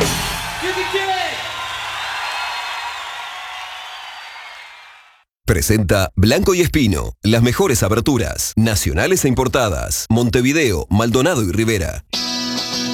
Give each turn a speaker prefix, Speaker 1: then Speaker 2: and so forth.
Speaker 1: Presenta Blanco y Espino, las mejores aberturas, nacionales e importadas, Montevideo, Maldonado y Rivera.